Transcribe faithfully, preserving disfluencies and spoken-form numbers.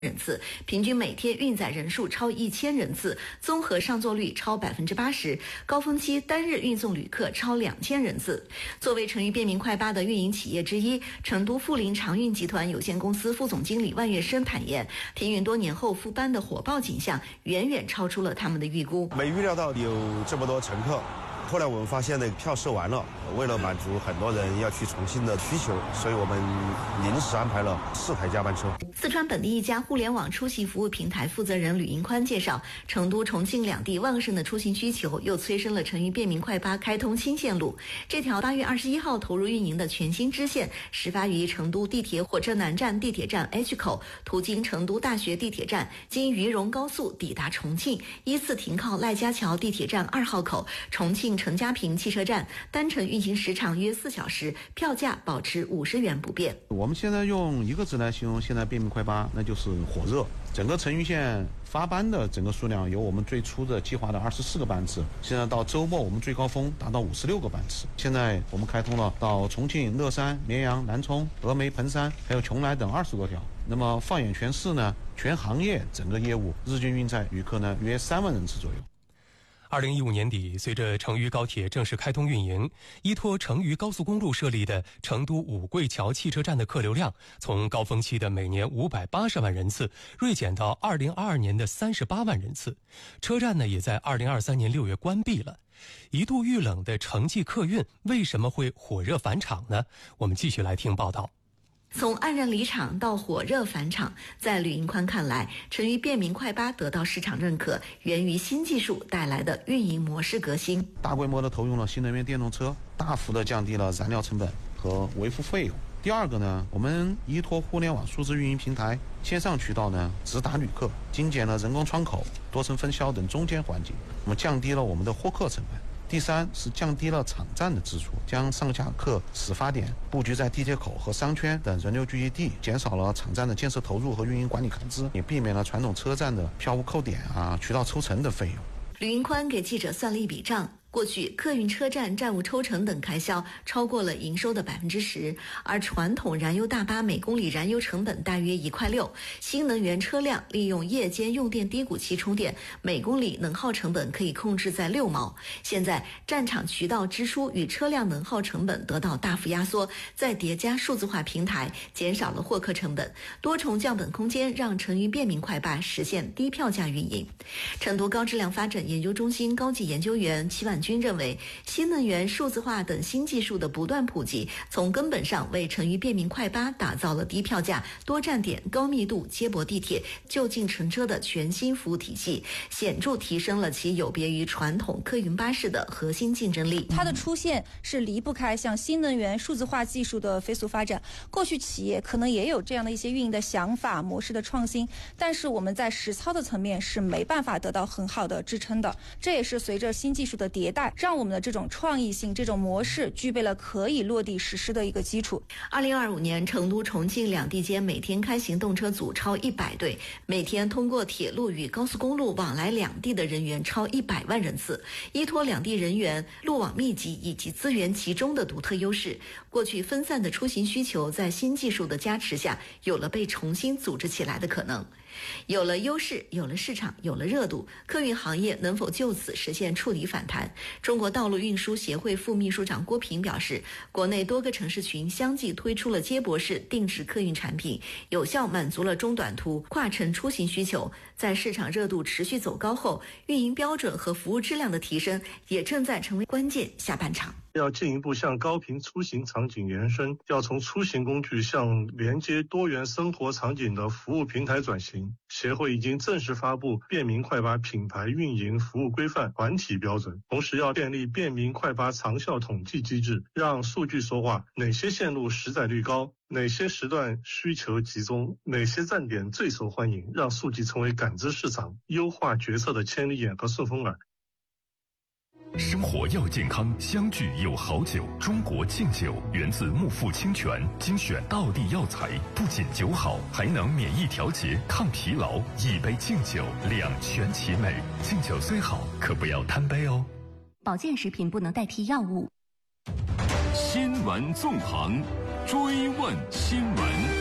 人次，平均每天运载人数超一千人次，综合上座率超百分之八十，高峰期单日运送旅客超两千人次。作为成渝便民快巴的运营企业之一，成都富临长运集团有限公司副总经理万月生坦言，停运多年后复班的火爆景象远远超出了他们的预估。 没预料到有这么多乘客。后来我们发现那个票售完了，为了满足很多人要去重庆的需求，所以我们临时安排了四台加班车。 四川本地一家互联网出行服务平台负责人吕银宽介绍，成都、重庆两地旺盛的出行需求，又催生了成渝便民快巴开通新线路。这条八月二十一号投入运营的全新支线，始发于成都地铁火车南站地铁站 H 口，途经成都大学地铁站，经渝蓉高速抵达重庆，依次停靠赖家桥地铁站二号口、重庆陈家坪汽车站，单程运行时长约四小时，票价保持五十元不变。 我们现在用一个字来形容现在便民快巴，那就是火热。整个成渝线发班的整个数量由我们最初的计划的二十四个班次，现在到周末我们最高峰达到五十六个班次。现在我们开通了到重庆、乐山、绵阳、南充、峨眉、彭山还有邛崃等二十多条。那么放眼全市呢，全行业整个业务日均运载旅客呢约三万人次左右。 二零一五年底，随着成渝高铁正式开通运营，依托成渝高速公路设立的成都五桂桥汽车站的客流量，从高峰期的每年五百八十万人次锐减到二零二二年的三十八万人次。车站呢，也在二零二三年六月关闭了。一度遇冷的城际客运为什么会火热返场呢？我们继续来听报道。 从黯然离场到火热返场，在吕银宽看来，成渝便民快巴得到市场认可，源于新技术带来的运营模式革新。 大规模的投用了新能源电动车，大幅的降低了燃料成本和维护费用。第二个呢，我们依托互联网数字运营平台，线上渠道呢直达旅客，精简了人工窗口、多层分销等中间环节，我们降低了我们的获客成本。第三是降低了场站的支出，将上下客始发点布局在地铁口和商圈等人流聚集地，减少了场站的建设投入和运营管理开支，也避免了传统车站的票务扣点啊、渠道抽成的费用。 吕银宽给记者算了一笔账，过去客运车站站务抽成等开销超过了营收的百分之十，而传统燃油大巴每公里燃油成本大约一块六，新能源车辆利用夜间用电低谷期充电，每公里能耗成本可以控制在六毛。现在站场渠道支出与车辆能耗成本得到大幅压缩，再叠加数字化平台，减少了获客成本，多重降本空间让成渝便民快巴实现低票价运营。成都高质量发展研究中心高级研究员齐万军认为，新能源、数字化等新技术的不断普及，从根本上为成渝便民快巴打造了低票价、多站点、高密度接驳地铁、就近乘车的全新服务体系，显著提升了其有别于传统客运巴士的核心竞争力。 它的出现是离不开像新能源、数字化技术的飞速发展。过去企业可能也有这样的一些运营的想法、模式的创新，但是我们在实操的层面是没办法得到很好的支撑的。这也是随着新技术的迭代，让我们的这种创意性、这种模式具备了可以落地实施的一个基础。 二零二五年，成都、重庆两地间每天开行动车组超一百对，每天通过铁路与高速公路往来两地的人员超一百万人次。依托两地人员路网密集以及资源集中的独特优势，过去分散的出行需求在新技术的加持下，有了被重新组织起来的可能。有了优势，有了市场，有了热度，客运行业能否就此实现触底反弹？中国道路运输协会副秘书长郭平表示，国内多个城市群相继推出了接驳式定制客运产品，有效满足了中短途跨城出行需求。在市场热度持续走高后，运营标准和服务质量的提升也正在成为关键。下半场要进一步向高频出行场景延伸，要从出行工具向连接多元生活场景的服务平台转型。协会已经正式发布便民快巴品牌运营服务规范团体标准，同时要建立便民快巴长效统计机制，让数据说话，哪些线路实载率高，哪些时段需求集中，哪些站点最受欢迎，让数据成为感知市场、优化决策的千里眼和顺风耳。 生活要健康，相聚有好酒。中国敬酒源自木富清泉，精选道地药材，不仅酒好，还能免疫调节、抗疲劳。一杯敬酒，两全其美。敬酒虽好，可不要贪杯哦。 保健食品不能代替药物。 新闻纵横，追问新闻。